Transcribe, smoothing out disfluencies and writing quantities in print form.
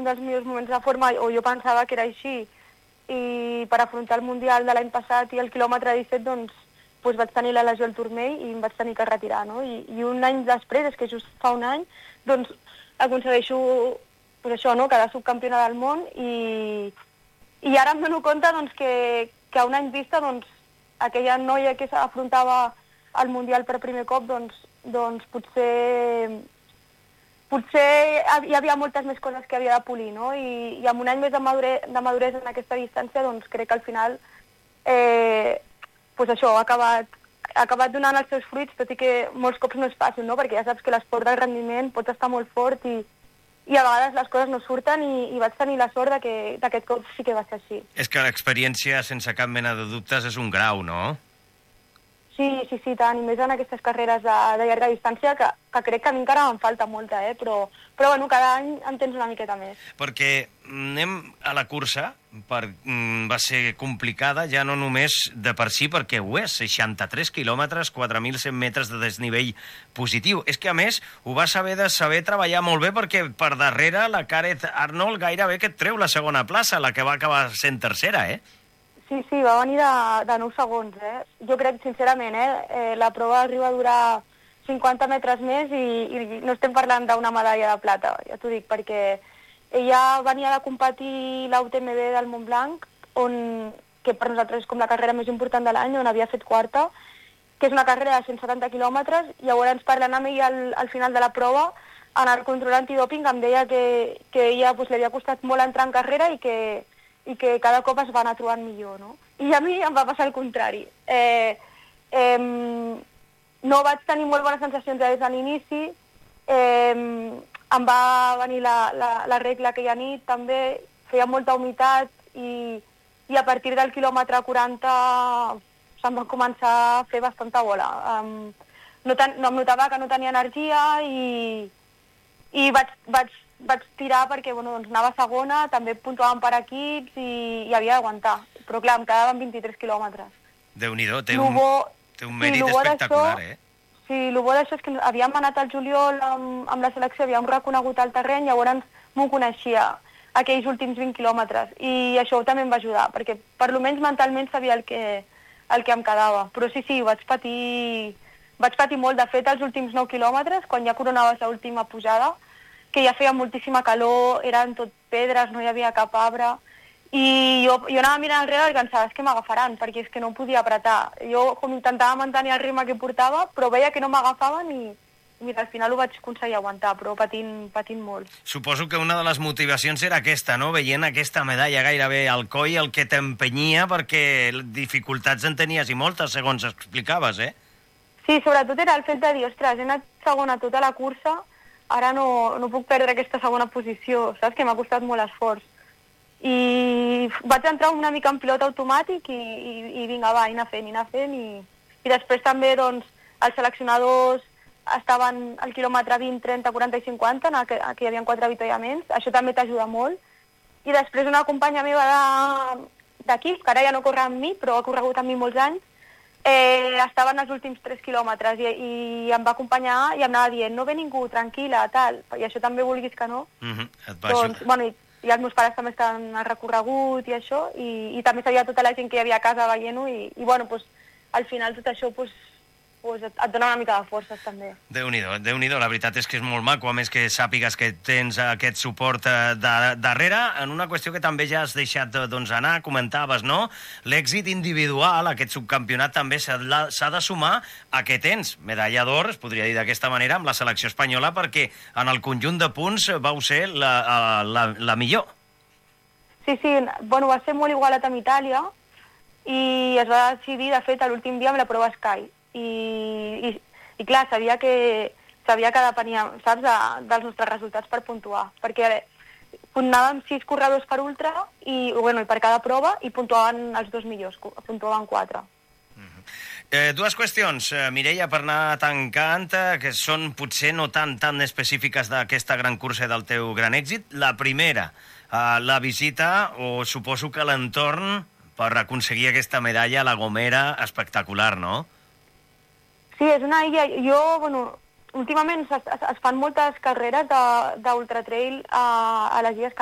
un dels meus moments de forma, o jo pensava que era així, i per afrontar el Mundial de l'any passat i el quilòmetre 17, doncs vaig tenir la lesió al turmell i em vaig tenir que retirar, no? I un any després, és que just fa un any, doncs aconsegueixo això, no? Quedar subcampiona del món i ara em dono compte doncs, que a un any vista doncs, aquella noia que s'afrontava al Mundial per primer cop doncs potser hi havia moltes més coses que havia de polir, no? I amb un any més de maduresa en aquesta distància, doncs crec que al final això ha acabat donant els seus fruits, tot i que molts cops no és fàcil, no? Perquè ja saps que l'esport del rendiment pots estar molt fort i a vegades les coses no surten i vaig tenir la sort que aquest cop sí que va ser així. És que l'experiència, sense cap mena de dubtes, és un grau, no? Sí, tant, i més en aquestes carreres de llarga distància, que crec que a mi encara em falta molta, però bueno, cada any en tens una miqueta més. Perquè anem a la cursa, va ser complicada, ja no només de per si, perquè ho és, 63 quilòmetres, 4.100 metres de desnivell positiu. És que, a més, ho vas haver de saber treballar molt bé, perquè per darrere la Gareth Arnold gairebé que et treu la segona plaça, la que va acabar sent tercera, Sí, va venir de 9 segons, Jo crec, sincerament, la prova arriba a durar 50 metres més i no estem parlant d'una medalla de plata, ja t'ho dic, perquè ella venia de competir l'UTMB del Montblanc, que per nosaltres és com la carrera més important de l'any, on havia fet quarta, que és una carrera de 170 quilòmetres, i llavors parlant amb ella al final de la prova, en el control antidòping em deia que ella li havia costat molt entrar en carrera i que cada cop es va anar trobant millor, no? I a mi em va passar el contrari. No vaig tenir molt bones sensacions des de l'inici, em va venir la regla aquella nit, també, feia molta humitat i a partir del quilòmetre 40 se'm va començar a fer bastanta bola. Em notava que no tenia energia i vaig tirar perquè anava segona, també puntuàvem per equips i havia d'aguantar. Però clar, em quedaven 23 quilòmetres. Déu-n'hi-do, té un mèrit espectacular, Sí, el bo d'això és que havíem anat al juliol amb la selecció, havíem reconegut el terreny, llavors m'ho coneixia aquells últims 20 quilòmetres. I això també em va ajudar, perquè per almenys mentalment sabia el que em quedava. Però sí, vaig patir molt. De fet, els últims 9 quilòmetres, quan ja coronaves l'última pujada, que ja feia moltíssima calor, eren tot pedres, no hi havia cap arbre, i jo anava mirant enrere i pensava, és que m'agafaran, perquè és que no podia apretar. Jo intentava mantenir el ritme que portava, però veia que no m'agafaven i mira, al final ho vaig aconseguir aguantar, però patint molt. Suposo que una de les motivacions era aquesta, no? Veient aquesta medalla gairebé al coll, el que t'empenyia, perquè dificultats en tenies i moltes, segons explicaves, Sí, sobretot era el fet de dir, ostres, he anat segona tota la cursa, ara no puc perdre aquesta segona posició, saps? Que m'ha costat molt esforç. I vaig entrar una mica en pilot automàtic i vinga, va, anar fent. I després també, doncs, els seleccionadors estaven al quilòmetre 20, 30, 40 i 50, en què hi havia 4 avituallaments. Això també t'ajuda molt. I després una companya meva d'equip, que ara ja no corre amb mi, però ha corregut amb mi molts anys, estava en els últims 3 quilòmetres i em va acompanyar i em anava dient, no ve ningú, tranquil·la, tal, i això també vulguis que no. Et va ajudar. I els meus pares també estaven al recorregut i això, i també sabia tota la gent que hi havia a casa veient-ho, i al final tot això et dona una mica de forces també. Déu-n'hi-do, la veritat és que és molt maco, a més que sàpigues que tens aquest suport darrere, en una qüestió que també ja has deixat anar, comentaves, no? L'èxit individual, aquest subcampionat també s'ha de sumar a que tens medalla d'or, es podria dir d'aquesta manera, amb la selecció espanyola, perquè en el conjunt de punts vau ser la millor. Sí, va ser molt igualat amb Itàlia, i es va decidir, de fet, a l'últim dia amb la prova Sky. I clar, sabia que depenia, saps, dels nostres resultats per puntuar, perquè anàvem 6 corredors per ultra i per cada prova i puntuaven els 2 millors, puntuaven 4. Dues qüestions, Mireia, per anar tancant, que són potser no tan específiques d'aquesta gran cursa del teu gran èxit. La primera, la visita, o suposo que l'entorn per aconseguir aquesta medalla a la Gomera, espectacular, no? Sí, és una illa. Últimament es fan moltes carreres d'ultratrail a les illes